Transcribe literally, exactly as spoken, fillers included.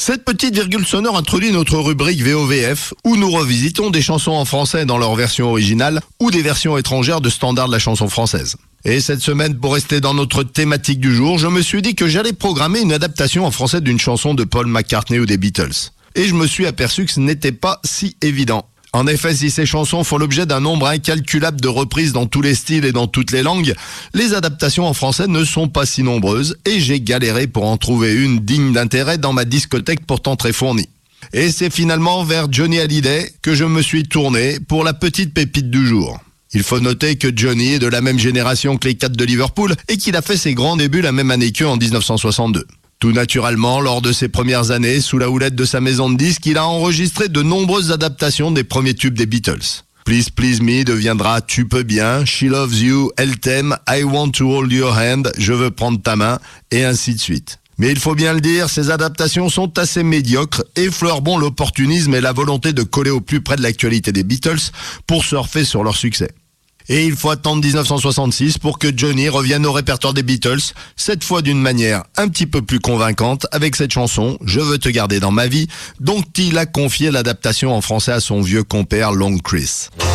Cette petite virgule sonore introduit notre rubrique V O V F, où nous revisitons des chansons en français dans leur version originale ou des versions étrangères de standards de la chanson française. Et cette semaine, pour rester dans notre thématique du jour, je me suis dit que j'allais programmer une adaptation en français d'une chanson de Paul McCartney ou des Beatles. Et je me suis aperçu que ce n'était pas si évident. En effet, si ces chansons font l'objet d'un nombre incalculable de reprises dans tous les styles et dans toutes les langues, les adaptations en français ne sont pas si nombreuses et j'ai galéré pour en trouver une digne d'intérêt dans ma discothèque pourtant très fournie. Et c'est finalement vers Johnny Hallyday que je me suis tourné pour la petite pépite du jour. Il faut noter que Johnny est de la même génération que les Cats de Liverpool et qu'il a fait ses grands débuts la même année qu'eux en dix-neuf cent soixante-deux. Tout naturellement, lors de ses premières années, sous la houlette de sa maison de disques, il a enregistré de nombreuses adaptations des premiers tubes des Beatles. Please Please Me deviendra Tu peux bien, She Loves You, Elle t'aime, I Want to Hold Your Hand, Je veux prendre ta main, et ainsi de suite. Mais il faut bien le dire, ces adaptations sont assez médiocres et fleurent l'opportunisme et la volonté de coller au plus près de l'actualité des Beatles pour surfer sur leur succès. Et il faut attendre dix-neuf cent soixante-six pour que Johnny revienne au répertoire des Beatles, cette fois d'une manière un petit peu plus convaincante avec cette chanson « Je veux te garder dans ma vie » dont il a confié l'adaptation en français à son vieux compère Long Chris.